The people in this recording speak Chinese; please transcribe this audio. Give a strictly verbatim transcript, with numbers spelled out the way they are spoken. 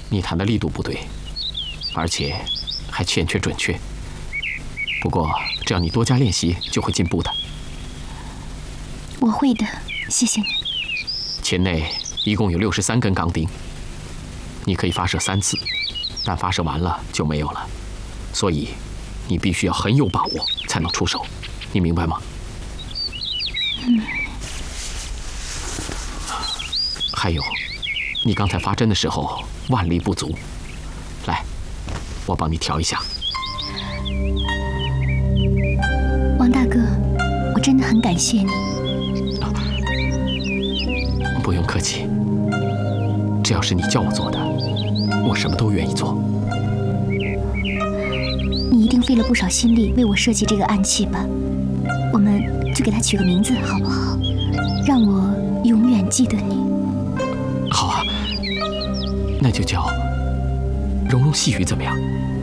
你弹的力度不对，而且还欠缺准确。不过只要你多加练习，就会进步的。 我会的，谢谢你。 钳内一共有六十三根钢钉，你可以发射三次，但发射完了就没有了，所以你必须要很有把握才能出手，你明白吗？ 嗯。 还有，你刚才发针的时候腕力不足，来，我帮你调一下。 王大哥，我真的很感谢你。 啊，不用客气，只要是你叫我做的，我什么都愿意做。 你一定费了不少心力为我设计这个暗器吧？我们就给它取个名字好不好？让我永远记得你。 好啊，那就叫“融融细雨”怎么样？